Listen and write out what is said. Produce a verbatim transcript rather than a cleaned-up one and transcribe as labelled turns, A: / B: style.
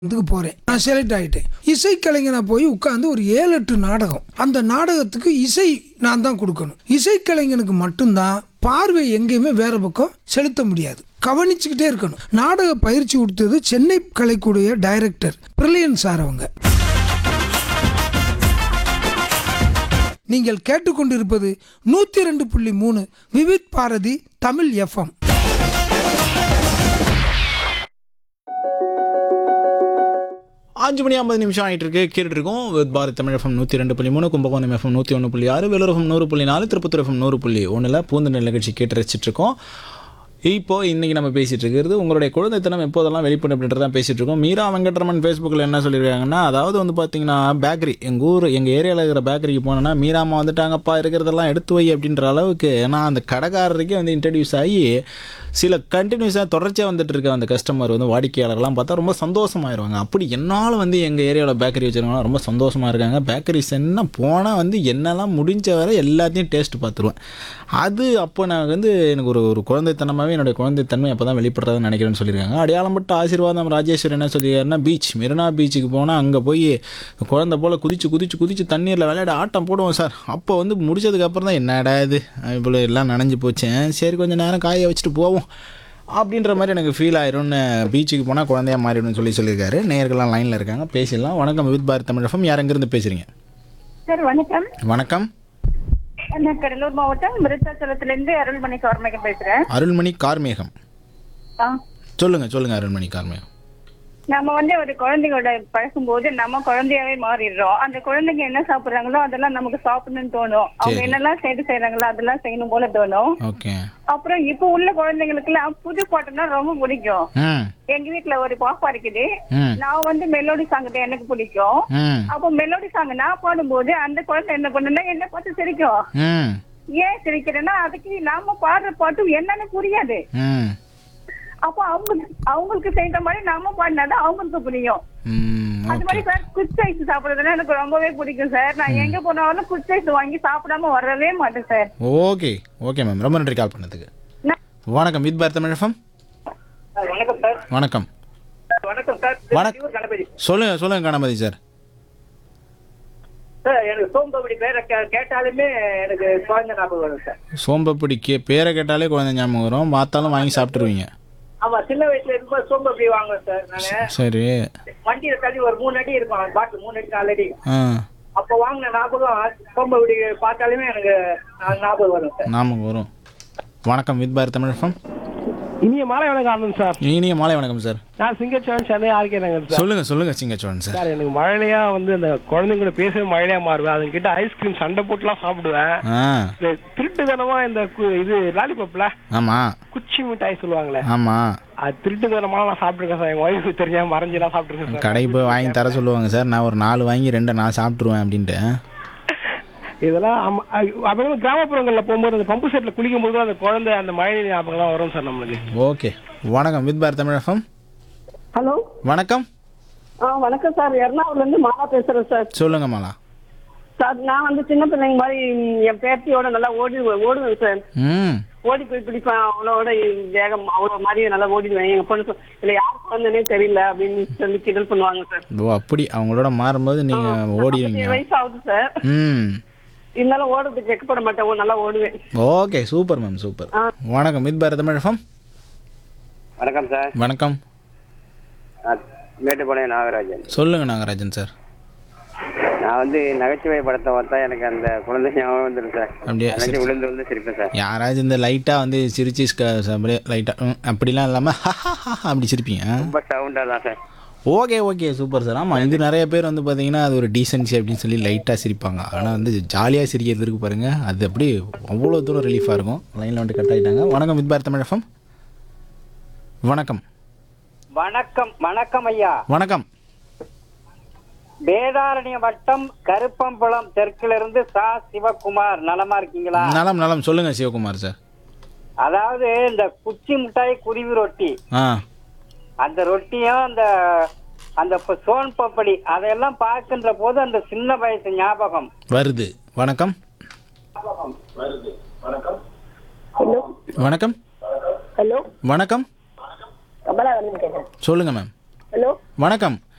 A: இதுக்கு போறேன். நான் செலக்ட் ஆயிட்டேன். இசைக்கலைஞனா போய் உட்கார்ந்து ஒரு ஏழு எட்டு நாடகம். அந்த நாடகத்துக்கு இசை நான் தான் கொடுக்கணும். இசைக்கலைஞனுக்கு மட்டும்தான் பார்வை எங்கேயுமே வேற பக்கம் செலுத்த முடியாது. கவனிச்சுக்கிட்டே இருக்கணும். நாடக பயிற்சி கொடுத்தது சென்னை கலைக்கூடிய டைரக்டர் பிரில்லியன் சார் அவங்க. நீங்கள் கேட்டுக்கொண்டிருப்பது நூத்தி ரெண்டு புள்ளி மூணு விவித் பாரதி தமிழ் எஃப்எம்.
B: அஞ்சு மணி ஐம்பது நிமிஷம் ஆகிட்டு இருக்கு. கேட்டுட்டு இருக்கோம் வித் பாரத் தமிழ் எஃப்எம் நூற்றி ரெண்டு புள்ளி மூணு, கும்பகோணம் எஃப்எம் நூற்றி ஒன்று புள்ளி ஆறு, வேலூர் எஃப்எம் நூறு புள்ளி நாலு, திருப்பத்தூர் எஃப்எம் நூறு புள்ளி ஒன்றில் பூந்தென்றல் நிகழ்ச்சி கேட்டு ரசிச்சுட்டு இருக்கோம். இப்போது இன்றைக்கி நம்ம பேசிகிட்டு இருக்கிறது உங்களுடைய குழந்தைத்தனம் எப்போதெல்லாம் வெளிப்படும் அப்படின்றத தான் பேசிகிட்டு இருக்கோம். மீரா வெங்கட்ரமன் ஃபேஸ்புக்கில் என்ன சொல்லியிருக்காங்கன்னா, அதாவது வந்து பார்த்திங்கன்னா பேக்கரி, எங்கள் ஊர் எங்கள் ஏரியாவில் இருக்கிற பேக்கரிக்கு போனோன்னா மீராமா வந்துட்டாங்கப்பா இருக்கிறதெல்லாம் எடுத்து வை அப்படின்ற அளவுக்கு நான் அந்த கடைக்காரருக்கே வந்து இன்ட்ரடியூஸ் ஆகி சில கண்டினியூஸாக தொடர்ச்சியாக வந்துட்டு இருக்க அந்த கஸ்டமர் வந்து வாடிக்கையாளர்லாம் பார்த்தா ரொம்ப சந்தோஷமாயிருவாங்க. அப்படி என்னால் வந்து எங்கள் ஏரியாவில் பேக்கரி வச்சுருக்காங்க ரொம்ப சந்தோஷமாக இருக்காங்க. பேக்கரிஸ் என்ன போனால் வந்து என்னெல்லாம் முடிஞ்ச வரை எல்லாத்தையும் டேஸ்ட் பார்த்துருவேன். அது அப்போ நான் வந்து எனக்கு ஒரு ஒரு குழந்தைத்தனமாகவே என்னுடைய குழந்தைத்தன்மை அப்போ தான் வெளிப்படுறதுன்னு நினைக்கிறேன்னு சொல்லியிருக்காங்க. அடையாளம் பட்டு ஆசீர்வாதம் ராஜேஸ்வரி என்ன சொல்லியிருக்காருன்னா, பீச் மெரினா பீச்சுக்கு போனால் அங்கே போய் குழந்தை போல் குதிச்சு குதிச்சு குதிச்சு தண்ணீரில் விளையாட ஆட்டம் போடுவோம் சார். அப்போ வந்து முடிச்சதுக்கப்புறம் தான் என்னடா இது இவ்வளோ எல்லாம் நனைஞ்சு போச்சேன், சரி கொஞ்சம் நேரம் காய வச்சுட்டு போவோம் அப்படின்ற மாதிரி எனக்கு ஃபீல் ஆயிரும்னு, பீச்சுக்கு போனால் குழந்தையா மாறிடும்னு சொல்லி சொல்லியிருக்காரு. நேயர்கள்லாம் லைனில் இருக்காங்க, பேசிடலாம். வணக்கம் வித் பாரத் தமிழ் எஃப்எம். யார் எங்கேருந்து பேசுகிறீங்க?
C: சார் வணக்கம்.
B: வணக்கம்.
C: நான் கடலூர் மாவட்டம் விருத்தாச்சலத்திலிருந்து அருள்மணி கார்மேகம் பேசுறேன்.
B: அருள்மணி கார்மேகம்.
C: ஆ
B: சொல்லுங்க சொல்லுங்க அருள்மணி கார்மேகம்.
C: நம்ம வந்து ஒரு குழந்தைங்களோட பழகும் போது நம்ம குழந்தையாவே மாறிடுறோம். அந்த குழந்தைங்க என்ன சாப்பிடுறாங்களோ அதெல்லாம் நமக்கு சாப்பிடணும்னு தோணும். அவங்க என்னெல்லாம் செய்து செய்யறாங்களோ அதெல்லாம் செய்யணும் போல தோணும்.
B: ஓகே.
C: அப்புறம் இப்ப உள்ள குழந்தைங்களுக்கு எல்லாம் புது பாட்டுன்னா ரொம்ப பிடிக்கும். எங்க வீட்டுல ஒரு பாப்பா இருக்குது. நான் வந்து மெலோடி சாங் தான் எனக்கு பிடிக்கும். அப்போ மெலோடி சாங் நான் பாடும்போது அந்த குழந்தை என்ன பண்ணுன்னா என்ன பார்த்து சிரிக்கும். ஏன் சிரிக்கிறேன்னா அதுக்கு நாம பாடுற பாட்டு என்னன்னு புரியாது. அப்போ அவங்க அவங்களுக்கு செய்த மாதிரி நாம பாடினாதான் அவங்களுக்கு புரியும். அது மாதிரி சார் குச்சி ஐஸ் சாப்பிடுறதுன்னா எனக்கு ரொம்பவே பிடிக்கும் சார். நான் எங்க போனாலும் குச்சி ஐஸ் வாங்கி சாப்பிடாம வரவே மாட்டேன் சார்.
B: ஓகே ஓகே மேம், ரொம்ப நன்றி கால் பண்ணதுக்கு. வணக்கம் வித் பாரத் தமிழ் எஃப்எம்.
D: வணக்கம் சார்.
B: வணக்கம்.
D: வணக்கம் சார்.
B: வணக்கம்.
D: கணபதி.
B: சொல்லுங்க சொல்லுங்க கணபதி சார்.
D: சார் எனக்கு சோம்பப்படி பேரை கேட்டாலுமே எனக்கு குழந்தை ஞாபகம் வரும் சார்.
B: சோம்பப்படி கே பேரை கேட்டாலே குழந்தை ஞாபகம் வரும், பார்த்தாலும் வாங்கி சாப்பிட்டுருவீங்க.
D: ஆமா, சின்ன வயசுல இருக்கும்போது சோம்பப்படி வாங்குவேன் சார். நானு
B: சரி.
D: வண்டியில தள்ளி ஒரு மூணு அடி இருக்கும், பாட்டில் மூணு அடி நாலு அடி.
B: ஆ
D: அப்போ வாங்கின ஞாபகம் சோம்பப்படி பார்த்தாலுமே எனக்கு ஞாபகம் வரும் சார்.
B: ஞாபகம் வரும். வணக்கம் வித் பாரத் தமிழ் எஃப்எம்.
E: இனிய மாலை வணக்கம் ஆனந்த் சார்.
B: இனிய மாலை வணக்கம் சார்.
E: நான் சிங்கச்சோழன் சென்னை ஆர்கே நகர் சார்.
B: சொல்லுங்க சொல்லுங்க சிங்கச்சோழன் சார்.
E: சார் எனக்கு மழையா வந்து அந்த குழந்தைங்களோட பேசவே மழையா மாறுவேன். அதுங்க கிட்ட ஐஸ்கிரீம் சண்டை போட்டுலாம் சாப்பிடுவேன். இந்த திருட்டுத்தனமா இந்த இது லாலிபப்ல
B: ஆமா
E: குச்சி மிட்டாய் சொல்லுவாங்களே,
B: ஆமா
E: அது திருட்டுத்தனமா நான் சாப்பிட்டுருக்கேன் சார். எங்க ஒய்ஃபு தெரியாம மறைஞ்செல்லாம் சாப்பிட்டுருக்கேன் சார்.
B: கடை போய் வாங்கி தர சொல்லுவாங்க சார், நான் ஒரு நாலு வாங்கி ரெண்டு நான் சாப்பிட்டுருவேன் அப்படின்ட்டு.
E: இதெல்லாம் அப்புறம் கிராமப்புறங்களில் போகும்போது அந்த பம்பு செட்டில் குளிக்கும் போது அந்த குழந்தை அந்த மழை ஞாபகம்லாம் வரும் சார் நம்மளுக்கு.
B: ஓகே. வணக்கம் with Bharat Tamil FM.
C: Hello
B: வணக்கம்.
C: ஆ வணக்கம் சார். எர்ணாகுளம்ல இருந்து மாலா பேசுறேன் சார்.
B: சொல்லுங்க மாலா.
C: சார் நான் வந்து சின்ன பிள்ளைங்க மாதிரி என் பேத்தியோட நல்லா ஓடி ஓடுவேன் சார்.
B: ம்
C: ஓடி போய் பிடிப்பேன். அவளோட வேகம் அவ்வளோ மாதிரி நல்லா ஓடிடுவேன். எங்க பொண்ணு இல்லை யார் குழந்தைனே தெரியல அப்படின்னு சொல்லி கிண்டல் பண்ணுவாங்க சார்.
B: ஓ அப்படி அவங்களோட மாறும்போது நீங்க ஓடிடுவீங்க.
C: வயசு ஆகுது சார்.
B: ம்
C: இருந்தாலும் ஓடுறதுக்கு வெக்கப்பட மாட்டேன், நல்லா ஓடுவேன்.
B: Okay super ma'am super. வணக்கம் வித் பாரத் தமிழ் எஃப்எம்.
F: வணக்கம் சார்.
B: வணக்கம்.
F: மேட்டுப்பாளையம் நாகராஜன்.
B: சொல்லுங்க நாகராஜன் சார்.
F: நான் வந்து நகைச்சுவை படத்தை பார்த்தா எனக்கு அந்த குழந்தை ஞாபகம் வந்துடும் சார்.
B: அப்படியே
F: எனக்கு விழுந்து விழுந்து சிரிப்பேன் சார்.
B: யாராச்சும் இந்த லைட்டாக வந்து சிரிச்சு அப்படியே லைட்டாக அப்படிலாம் இல்லாமல் அப்படி சிரிப்பீங்க.
F: ரொம்ப சவுண்டாக தான் sir.
B: Okay okay super sir. ஆமாம், இது நிறைய பேர் வந்து பார்த்தீங்கன்னா அது ஒரு டீசென்சி அப்படின்னு சொல்லி லைட்டாக சிரிப்பாங்க. ஆனால் வந்து ஜாலியாக சிரிக்கிறதுக்கு பாருங்கள், அது அப்படி அவ்வளோ தூரம் ரிலீஃபாக இருக்கும். லைனில் வந்து கட் ஆகிட்டாங்க. வணக்கம் வித் பாரத் தமிழ் எஃப்எம். வணக்கம்.
D: வணக்கம் வணக்கம் ஐயா.
B: வணக்கம்.
D: வேதாரண்ய வட்டம் கருப்பம்புலம் தெற்கிலிருந்து சா சிவகுமார். நலமா இருக்கீங்களா?
B: நலம் நலம். சொல்லுங்க சிவகுமார் சார்.
D: அதாவது இந்த குச்சி மிட்டாய் குருவி ரொட்டி,
B: ஆ
D: அந்த ரொட்டியும் அந்த அந்த சோன் பப்படி அதையெல்லாம் பார்க்கின்ற போது அந்த சின்ன வயசு ஞாபகம்
B: வருது. வணக்கம்.
C: ஹலோ
B: வணக்கம்.
C: ஹலோ
B: வணக்கம்.
C: கமலா வந்து கேட்டேன்.
B: சொல்லுங்க மேம்.
C: ஹலோ
B: வணக்கம்.